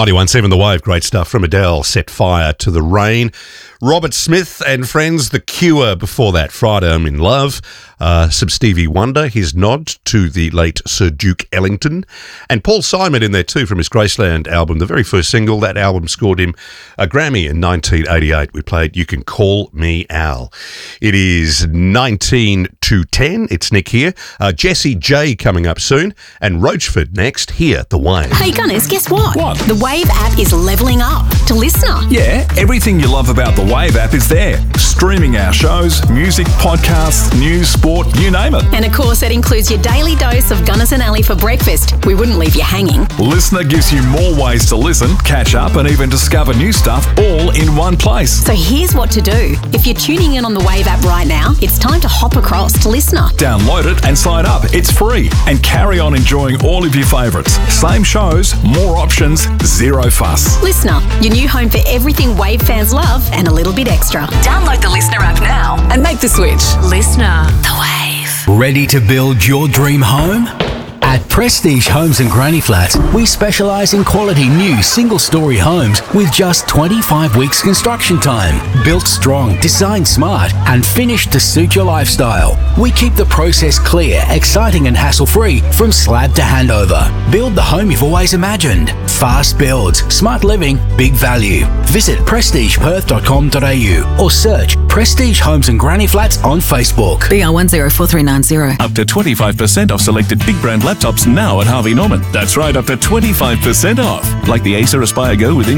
91.7 The Wave, great stuff from Adele, Set Fire to the Rain. Robert Smith and friends, The Cure before that, Friday I'm in Love. Some Stevie Wonder, his nod to the late Sir Duke Ellington. And Paul Simon in there too from his Graceland album, the very first single. That album scored him a Grammy in 1988. We played You Can Call Me Al. It is 19 to 10. It's Nick here. Jessie J coming up soon. And Roachford next here, The Wave. Hey Gunners, guess what? What? The Wave app is levelling up to Listener. Yeah, everything you love about the Wave app is there. Streaming our shows, music, podcasts, news, sport, you name it. And of course, that includes your daily dose of Gunners and Ali for breakfast. We wouldn't leave you hanging. Listener gives you more ways to listen, catch up, and even discover new stuff all in one place. So here's what to do. If you're tuning in on the Wave app right now, it's time to hop across to Listener. Download it and sign up. It's free. And carry on enjoying all of your favourites. Same shows, more options, zero fuss. Listener, your new home for everything Wave fans love and a little bit extra. Download the Listener app now and make the switch. Listener. The Wave. Ready to build your dream home? At Prestige Homes and Granny Flats, we specialise in quality new single-storey homes with just 25 weeks construction time. Built strong, designed smart, and finished to suit your lifestyle. We keep the process clear, exciting and hassle-free from slab to handover. Build the home you've always imagined. Fast builds, smart living, big value. Visit prestigeperth.com.au or search Prestige Homes and Granny Flats on Facebook. BR104390. Up to 25% off selected big brand laptops now at Harvey Norman. That's right, up to 25% off. Like the Acer Aspire Go with